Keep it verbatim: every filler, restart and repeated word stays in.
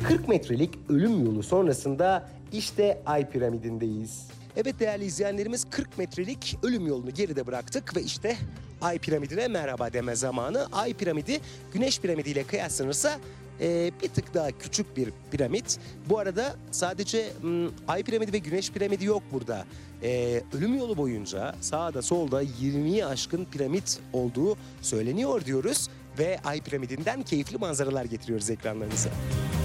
kırk metrelik ölüm yolu sonrasında işte Ay piramidindeyiz. Evet değerli izleyenlerimiz, kırk metrelik ölüm yolunu geride bıraktık ve işte Ay piramidine merhaba deme zamanı. Ay piramidi Güneş piramidi ile kıyaslanırsa e, bir tık daha küçük bir piramit. Bu arada sadece m, Ay piramidi ve Güneş piramidi yok burada. E, ölüm yolu boyunca sağda solda yirmiyi aşkın piramit olduğu söyleniyor diyoruz ve Ay piramidinden keyifli manzaralar getiriyoruz ekranlarınıza.